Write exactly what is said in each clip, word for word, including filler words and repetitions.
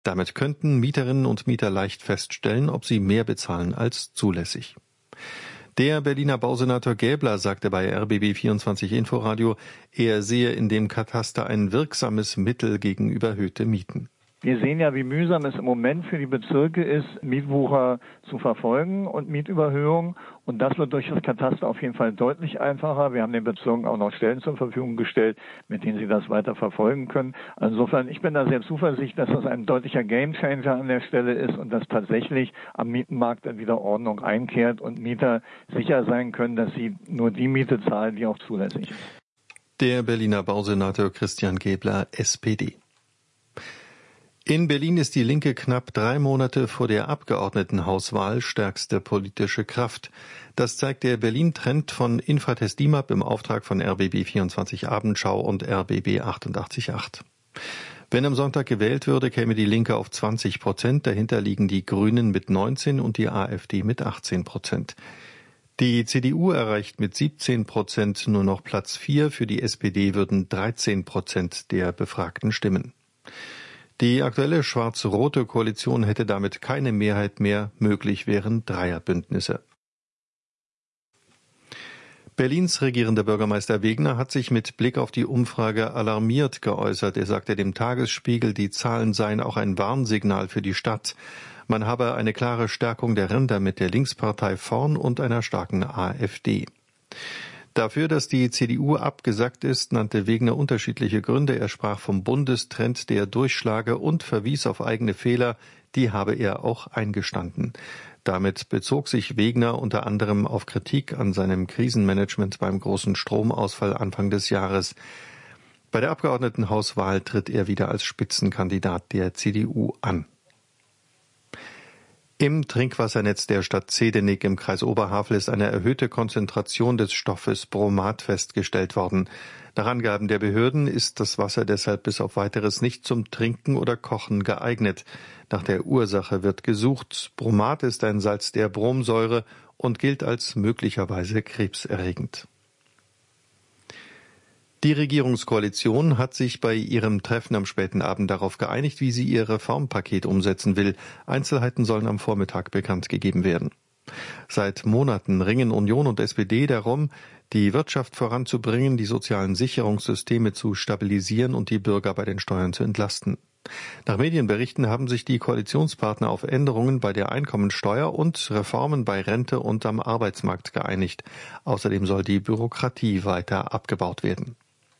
Damit könnten Mieterinnen und Mieter leicht feststellen, ob sie mehr bezahlen als zulässig. Der Berliner Bausenator Gäbler sagte bei R B B vierundzwanzig Inforadio, er sehe in dem Kataster ein wirksames Mittel gegen überhöhte Mieten. Wir sehen ja, wie mühsam es im Moment für die Bezirke ist, Mietwucher zu verfolgen und Mietüberhöhungen. Und das wird durch das Kataster auf jeden Fall deutlich einfacher. Wir haben den Bezirken auch noch Stellen zur Verfügung gestellt, mit denen sie das weiter verfolgen können. Insofern, ich bin da sehr zuversichtlich, dass das ein deutlicher Gamechanger an der Stelle ist und dass tatsächlich am Mietenmarkt dann wieder Ordnung einkehrt und Mieter sicher sein können, dass sie nur die Miete zahlen, die auch zulässig ist. Der Berliner Bausenator Christian Gäbler, S P D. In Berlin ist die Linke knapp drei Monate vor der Abgeordnetenhauswahl stärkste politische Kraft. Das zeigt der Berlin-Trend von Infratest DIMAP im Auftrag von R B B vierundzwanzig Abendschau und R B B achtundachtzig Komma acht. Wenn am Sonntag gewählt würde, käme die Linke auf zwanzig Prozent. Dahinter liegen die Grünen mit neunzehn und die AfD mit achtzehn Prozent. Die C D U erreicht mit siebzehn Prozent nur noch Platz vier. Für die S P D würden dreizehn Prozent der Befragten stimmen. Die aktuelle schwarz-rote Koalition hätte damit keine Mehrheit mehr, möglich wären Dreierbündnisse. Berlins regierender Bürgermeister Wegner hat sich mit Blick auf die Umfrage alarmiert geäußert. Er sagte dem Tagesspiegel, die Zahlen seien auch ein Warnsignal für die Stadt. Man habe eine klare Stärkung der Ränder mit der Linkspartei vorn und einer starken AfD. Dafür, dass die C D U abgesackt ist, nannte Wegner unterschiedliche Gründe. Er sprach vom Bundestrend, der durchschlage und verwies auf eigene Fehler. Die habe er auch eingestanden. Damit bezog sich Wegner unter anderem auf Kritik an seinem Krisenmanagement beim großen Stromausfall Anfang des Jahres. Bei der Abgeordnetenhauswahl tritt er wieder als Spitzenkandidat der C D U an. Im Trinkwassernetz der Stadt Zedenik im Kreis Oberhavel ist eine erhöhte Konzentration des Stoffes Bromat festgestellt worden. Nach Angaben der Behörden ist das Wasser deshalb bis auf Weiteres nicht zum Trinken oder Kochen geeignet. Nach der Ursache wird gesucht. Bromat ist ein Salz der Bromsäure und gilt als möglicherweise krebserregend. Die Regierungskoalition hat sich bei ihrem Treffen am späten Abend darauf geeinigt, wie sie ihr Reformpaket umsetzen will. Einzelheiten sollen am Vormittag bekannt gegeben werden. Seit Monaten ringen Union und S P D darum, die Wirtschaft voranzubringen, die sozialen Sicherungssysteme zu stabilisieren und die Bürger bei den Steuern zu entlasten. Nach Medienberichten haben sich die Koalitionspartner auf Änderungen bei der Einkommensteuer und Reformen bei Rente und am Arbeitsmarkt geeinigt. Außerdem soll die Bürokratie weiter abgebaut werden.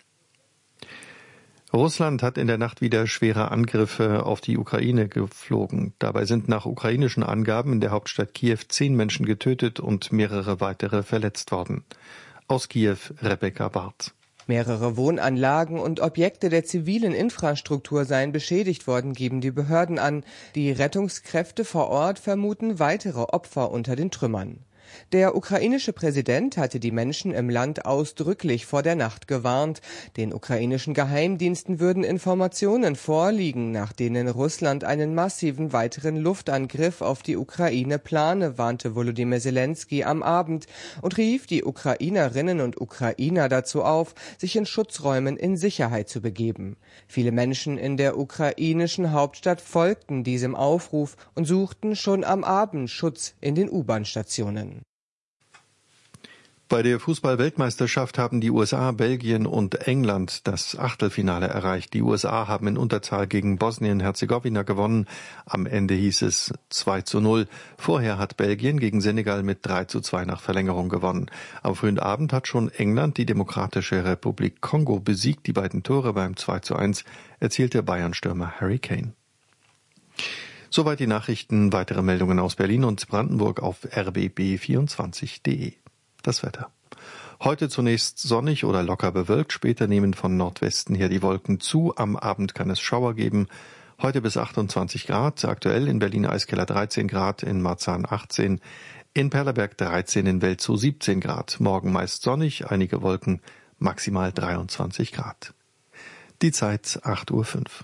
Russland hat in der Nacht wieder schwere Angriffe auf die Ukraine geflogen. Dabei sind nach ukrainischen Angaben in der Hauptstadt Kiew zehn Menschen getötet und mehrere weitere verletzt worden. Aus Kiew Rebecca Barth. Mehrere Wohnanlagen und Objekte der zivilen Infrastruktur seien beschädigt worden, geben die Behörden an. Die Rettungskräfte vor Ort vermuten weitere Opfer unter den Trümmern. Der ukrainische Präsident hatte die Menschen im Land ausdrücklich vor der Nacht gewarnt. Den ukrainischen Geheimdiensten würden Informationen vorliegen, nach denen Russland einen massiven weiteren Luftangriff auf die Ukraine plane, warnte Volodymyr Zelensky am Abend und rief die Ukrainerinnen und Ukrainer dazu auf, sich in Schutzräumen in Sicherheit zu begeben. Viele Menschen in der ukrainischen Hauptstadt folgten diesem Aufruf und suchten schon am Abend Schutz in den U-Bahn-Stationen. Bei der Fußball-Weltmeisterschaft haben die U S A, Belgien und England das Achtelfinale erreicht. Die U S A haben in Unterzahl gegen Bosnien-Herzegowina gewonnen. Am Ende hieß es zwei zu null. Vorher hat Belgien gegen Senegal mit drei zu zwei nach Verlängerung gewonnen. Am frühen Abend hat schon England die Demokratische Republik Kongo besiegt. Die beiden Tore beim zwei zu eins erzielte Bayern-Stürmer Harry Kane. Soweit die Nachrichten. Weitere Meldungen aus Berlin und Brandenburg auf r b b vierundzwanzig punkt de. Das Wetter. Heute zunächst sonnig oder locker bewölkt, später nehmen von Nordwesten her die Wolken zu. Am Abend kann es Schauer geben. Heute bis achtundzwanzig Grad, aktuell in Berlin-Eiskeller dreizehn Grad, in Marzahn achtzehn, in Perleberg dreizehn, in Welzow siebzehn Grad. Morgen meist sonnig, einige Wolken, maximal dreiundzwanzig Grad. Die Zeit acht Uhr fünf.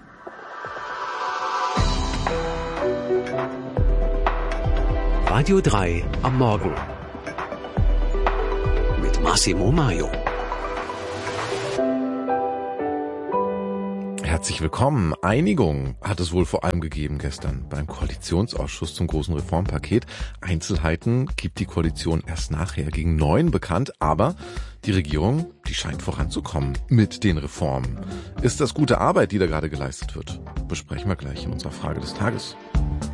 Radio drei am Morgen. Massimo Maio. herzlich willkommen. Einigung hat es wohl vor allem gegeben gestern beim Koalitionsausschuss zum großen Reformpaket. Einzelheiten gibt die Koalition erst nachher gegen neun bekannt, aber die Regierung, die scheint voranzukommen mit den Reformen. Ist das gute Arbeit, die da gerade geleistet wird? Besprechen wir gleich in unserer Frage des Tages.